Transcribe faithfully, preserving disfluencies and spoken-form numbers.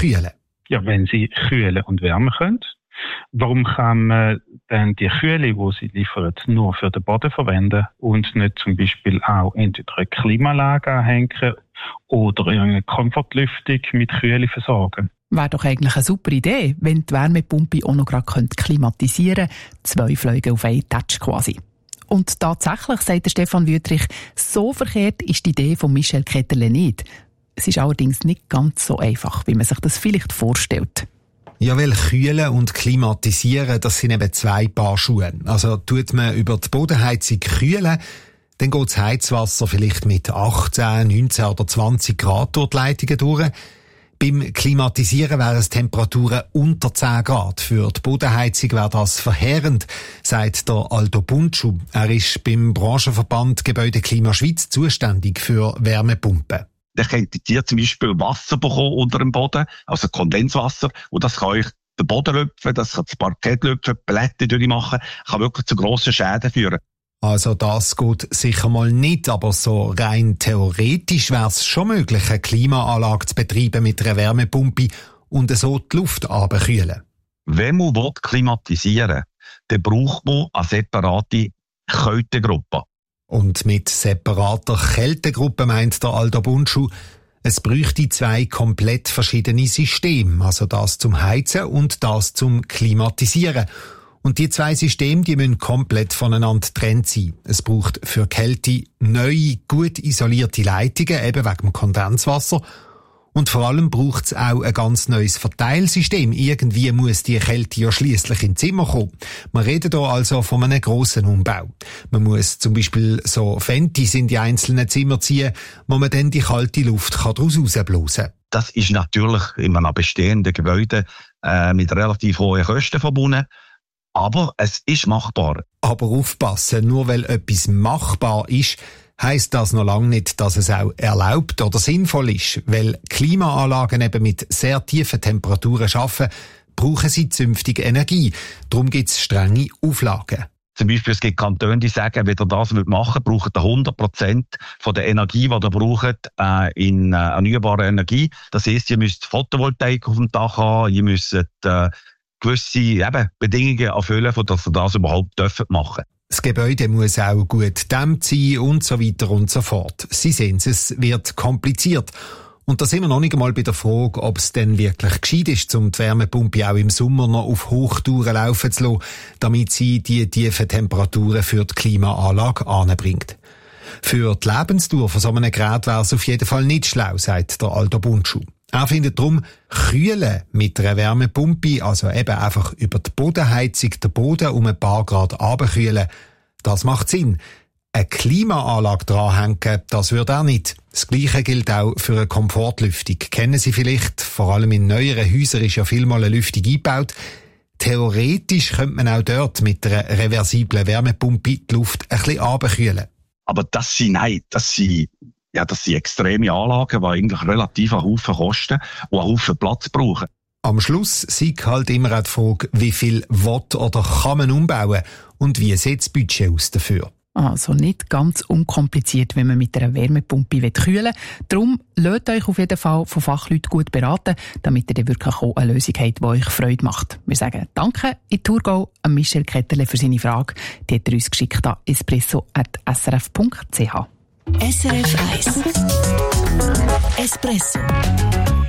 kühlen. Ja, wenn sie kühlen und wärmen können. Warum kann man dann die Kühle, die sie liefern, nur für den Boden verwenden und nicht zum Beispiel auch entweder eine Klimaanlage anhängen oder eine Komfortlüftung mit Kühle versorgen? Wäre doch eigentlich eine super Idee, wenn die Wärmepumpe auch noch gerade klimatisieren könnte. Zwei Fliegen auf einen Touch quasi. Und tatsächlich, sagt Stefan Wüthrich, so verkehrt ist die Idee von Michel Ketterle nicht. Es ist allerdings nicht ganz so einfach, wie man sich das vielleicht vorstellt. Ja, weil Kühlen und Klimatisieren, das sind eben zwei Paar Schuhe. Also tut man über die Bodenheizung kühlen, dann geht das Heizwasser vielleicht mit achtzehn, neunzehn oder zwanzig Grad durch die Leitungen durch. Beim Klimatisieren wären es Temperaturen unter zehn Grad. Für die Bodenheizung wäre das verheerend, sagt der Aldo Buntschu. Er ist beim Branchenverband Gebäudeklima Schweiz zuständig für Wärmepumpen. Dann könnt ihr zum Beispiel Wasser bekommen unter dem Boden, also Kondenswasser, und das kann euch den Boden lüpfen, das kann das Parkett lüpfen, Paletten durchmachen, kann wirklich zu grossen Schäden führen. Also das geht sicher mal nicht, aber so rein theoretisch wäre es schon möglich, eine Klimaanlage zu betreiben mit einer Wärmepumpe und so die Luft runterkühlen. Wenn man klimatisieren will, dann braucht man eine separate Kältegruppe. Und mit separater Kältegruppe meint der Aldo Buntschu, es bräuchte zwei komplett verschiedene Systeme, also das zum Heizen und das zum Klimatisieren. Und die zwei Systeme, die müssen komplett voneinander getrennt sein. Es braucht für Kälte neue, gut isolierte Leitungen, eben wegen dem Kondenswasser. Und vor allem braucht es auch ein ganz neues Verteilsystem. Irgendwie muss die Kälte ja schliesslich ins Zimmer kommen. Man redet hier also von einem grossen Umbau. Man muss zum Beispiel so Ventis in die einzelnen Zimmer ziehen, wo man dann die kalte Luft daraus rausblasen kann. Das ist natürlich in einem bestehenden Gebäude äh, mit relativ hohen Kosten verbunden. Aber es ist machbar. Aber aufpassen, nur weil etwas machbar ist, heisst das noch lange nicht, dass es auch erlaubt oder sinnvoll ist. Weil Klimaanlagen eben mit sehr tiefen Temperaturen arbeiten, brauchen sie zünftig Energie. Darum gibt es strenge Auflagen. Zum Beispiel, es gibt Kantone, die sagen, wenn ihr das machen wollt, braucht ihr hundert Prozent von der Energie, die ihr braucht, äh, in äh, erneuerbare Energie. Das heisst, ihr müsst Photovoltaik auf dem Dach haben, ihr müsst äh, gewisse eben, Bedingungen erfüllen, dass ihr das überhaupt machen dürft. Das Gebäude muss auch gut gedämmt sein und so weiter und so fort. Sie sehen es, es wird kompliziert. Und da sind wir noch nicht einmal bei der Frage, ob es denn wirklich gescheit ist, um die Wärmepumpe auch im Sommer noch auf Hochtouren laufen zu lassen, damit sie die tiefen Temperaturen für die Klimaanlage anbringt. Für die Lebensdauer von so einem Gerät wäre es auf jeden Fall nicht schlau, sagt der Aldo Buntschu. Er findet darum, kühlen mit einer Wärmepumpe, also eben einfach über die Bodenheizung den Boden um ein paar Grad runterkühlen, das macht Sinn. Eine Klimaanlage dranhängen, das würde auch nicht. Das Gleiche gilt auch für eine Komfortlüftung. Kennen Sie vielleicht, vor allem in neueren Häusern ist ja vielmal eine Lüftung eingebaut. Theoretisch könnte man auch dort mit einer reversiblen Wärmepumpe die Luft ein bisschen runterkühlen. Aber das sind, nein, das sind, ja, das sind extreme Anlagen, die eigentlich relativ einen Haufen kosten und einen Haufen Platz brauchen. Am Schluss sieht halt immer auch die Frage, wie viel will oder kann man umbauen und wie sieht das Budget aus dafür? Also nicht ganz unkompliziert, wenn man mit einer Wärmepumpe kühlen will. Darum lasst euch auf jeden Fall von Fachleuten gut beraten, damit ihr dann wirklich auch eine Lösung habt, die euch Freude macht. Wir sagen Danke in Thurgau an Michel Ketterle für seine Frage. Die hat er uns geschickt an espresso at s r f punkt c h. S R F eins Espresso